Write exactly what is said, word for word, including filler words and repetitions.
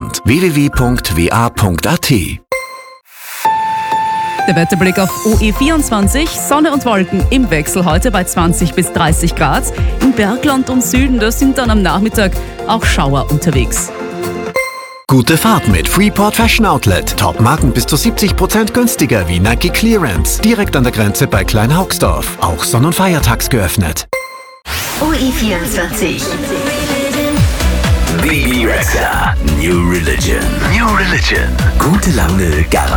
Deutschland. w w w punkt w a punkt a t. Der Wetterblick auf O E vierundzwanzig. Sonne und Wolken im Wechsel heute bei zwanzig bis dreißig Grad. Im Bergland und Süden, da sind dann am Nachmittag auch Schauer unterwegs. Gute Fahrt mit Freeport Fashion Outlet. Top-Marken bis zu siebzig Prozent günstiger wie Nike Clearance. Direkt an der Grenze bei Kleinhaugsdorf. Auch sonn- und feiertags geöffnet. O E vierundzwanzig. Baby Rexha. New Religion. New Religion. Gute Laune garantiert.